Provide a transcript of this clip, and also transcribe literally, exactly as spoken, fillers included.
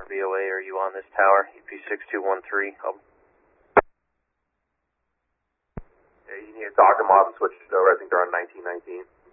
V O A, are you on this tower? E P six two one three. Oh. Yeah, you need to talk them off and switch it over. I think they're on nineteen nineteen.